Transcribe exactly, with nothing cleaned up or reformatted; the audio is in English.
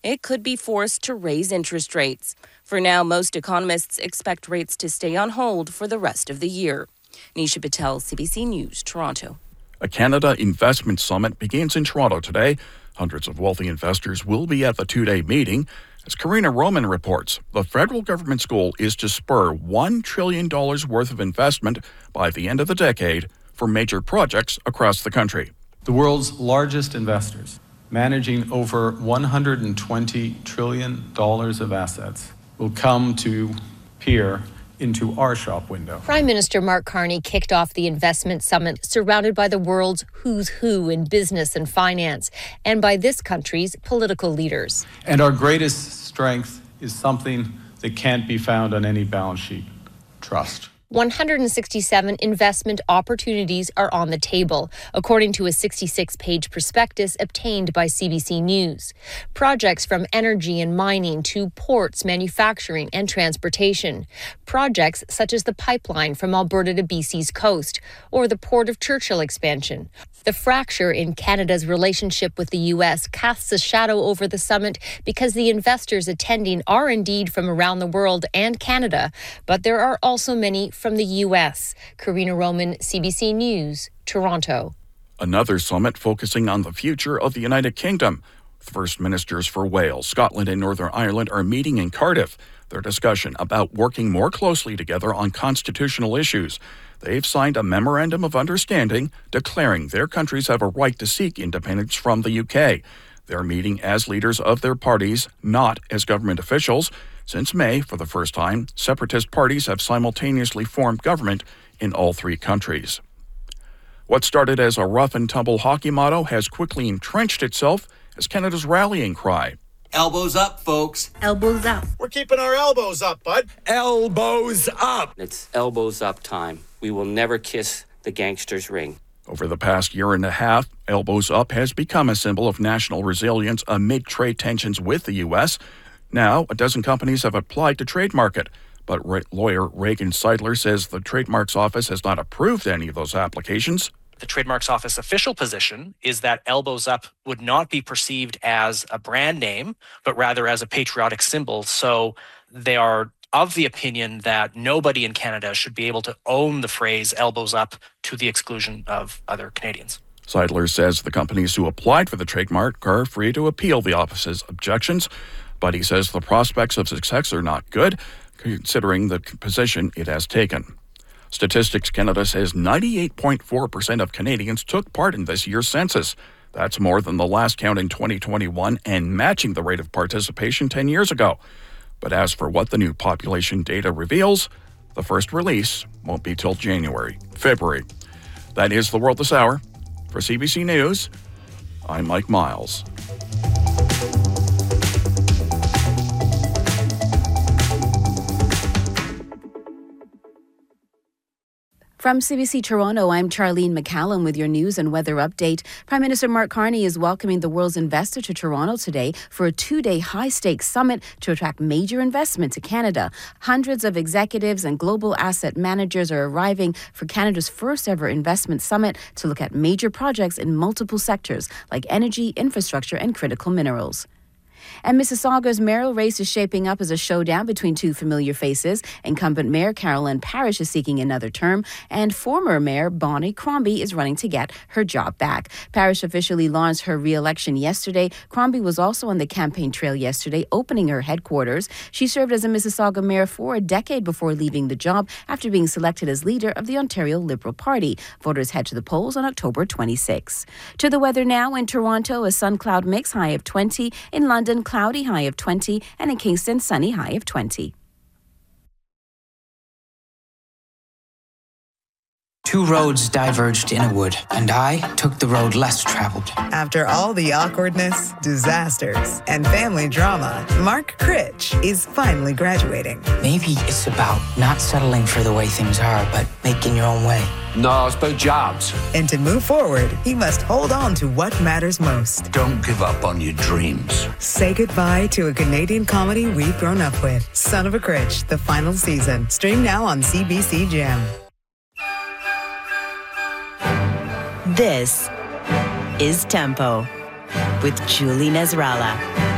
it could be forced to raise interest rates. For now, most economists expect rates to stay on hold for the rest of the year. Nisha Patel, C B C News, Toronto. A Canada Investment Summit begins in Toronto today. Hundreds of wealthy investors will be at the two-day meeting. As Karina Roman reports, the federal government's goal is to spur one trillion dollars worth of investment by the end of the decade for major projects across the country. The world's largest investors, managing over one hundred twenty trillion dollars of assets, will come to peer into our shop window. Prime Minister Mark Carney kicked off the investment summit surrounded by the world's who's who in business and finance and by this country's political leaders. And our greatest strength is something that can't be found on any balance sheet: trust. one hundred sixty-seven investment opportunities are on the table, according to a sixty-six page prospectus obtained by C B C News. Projects from energy and mining to ports, manufacturing, and transportation. Projects such as the pipeline from Alberta to B C's coast, or the Port of Churchill expansion. The fracture in Canada's relationship with the U S casts a shadow over the summit because the investors attending are indeed from around the world and Canada, but there are also many from the U S. Karina Roman, C B C News, Toronto. Another summit focusing on the future of the United Kingdom. First ministers for Wales, Scotland, and Northern Ireland are meeting in Cardiff. Their discussion about working more closely together on constitutional issues. They've signed a memorandum of understanding declaring their countries have a right to seek independence from the U K. They're meeting as leaders of their parties, not as government officials. Since May, for the first time, separatist parties have simultaneously formed government in all three countries. What started as a rough-and-tumble hockey motto has quickly entrenched itself as Canada's rallying cry. Elbows up, folks. Elbows up. We're keeping our elbows up, bud. Elbows up. It's elbows up time. We will never kiss the gangster's ring. Over the past year and a half, Elbows Up has become a symbol of national resilience amid trade tensions with the U S. Now, a dozen companies have applied to trademark it, but re- lawyer Reagan Seidler says the Trademarks Office has not approved any of those applications. The Trademarks Office official position is that Elbows Up would not be perceived as a brand name, but rather as a patriotic symbol. So they are of the opinion that nobody in Canada should be able to own the phrase elbows up to the exclusion of other Canadians. Seidler says the companies who applied for the trademark are free to appeal the office's objections, but he says the prospects of success are not good, considering the position it has taken. Statistics Canada says ninety-eight point four percent of Canadians took part in this year's census. That's more than the last count in twenty twenty-one and matching the rate of participation ten years ago. But as for what the new population data reveals, the first release won't be till January, February. That is the World This Hour. For C B C News, I'm Mike Miles. From C B C Toronto, I'm Charlene McCallum with your news and weather update. Prime Minister Mark Carney is welcoming the world's investor to Toronto today for a two-day high-stakes summit to attract major investment to Canada. Hundreds of executives and global asset managers are arriving for Canada's first-ever investment summit to look at major projects in multiple sectors like energy, infrastructure, and critical minerals. And Mississauga's mayoral race is shaping up as a showdown between two familiar faces. Incumbent Mayor Carolyn Parish is seeking another term, and former Mayor Bonnie Crombie is running to get her job back. Parish officially launched her re-election yesterday. Crombie was also on the campaign trail yesterday, opening her headquarters. She served as a Mississauga mayor for a decade before leaving the job after being selected as leader of the Ontario Liberal Party. Voters head to the polls on October twenty-sixth. To the weather now. In Toronto, a sun-cloud mix, high of twenty. In London, cloudy, high of twenty, and in Kingston, sunny, high of twenty. Two roads diverged in a wood, and I took the road less traveled. After all the awkwardness, disasters, and family drama, Mark Critch is finally graduating. Maybe it's about not settling for the way things are, but making your own way. No, it's about jobs. And to move forward, he must hold on to what matters most. Don't give up on your dreams. Say goodbye to a Canadian comedy we've grown up with. Son of a Critch, the final season. Stream now on C B C Gem. This is Tempo with Julie Nasrallah.